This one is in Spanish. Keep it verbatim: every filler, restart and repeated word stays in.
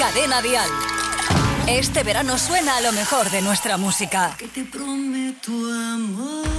Cadena Dial. Este verano suena a lo mejor de nuestra música. Que te prometo amor.